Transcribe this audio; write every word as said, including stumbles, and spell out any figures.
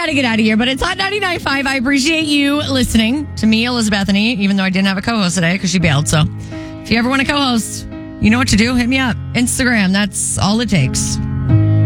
got to get out of here, but it's Hot ninety-nine point five. I appreciate you listening to me, Elizabethany, even though I didn't have a co-host today because she bailed. So if you ever want a co-host, you know what to do. Hit me up. Instagram. That's all it takes.